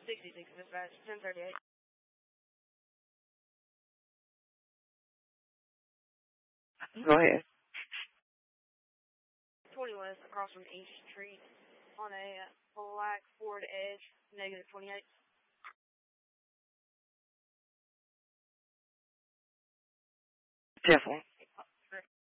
66, dispatch, 1038. 'Go ahead. 20 West, across from East Street, on a black Ford Edge, negative 28. Definitely.